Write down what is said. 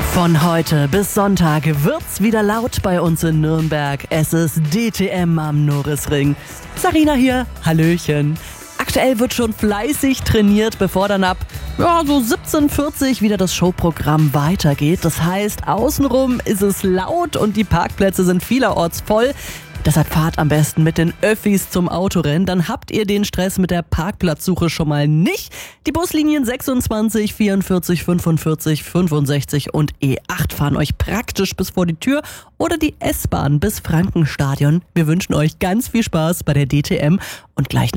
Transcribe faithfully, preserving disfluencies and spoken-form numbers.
Von heute bis Sonntag wird's wieder laut bei uns in Nürnberg. Es ist D T M am Norrisring. Sarina hier, hallöchen. Aktuell wird schon fleißig trainiert, bevor dann ab ja, so siebzehn Uhr vierzig wieder das Showprogramm weitergeht. Das heißt, außenrum ist es laut und die Parkplätze sind vielerorts voll. Deshalb fahrt am besten mit den Öffis zum Autorennen, dann habt ihr den Stress mit der Parkplatzsuche schon mal nicht. Die Buslinien sechsundzwanzig, vierundvierzig, fünfundvierzig, fünfundsechzig und E acht fahren euch praktisch bis vor die Tür oder die S-Bahn bis Frankenstadion. Wir wünschen euch ganz viel Spaß bei der D T M und gleich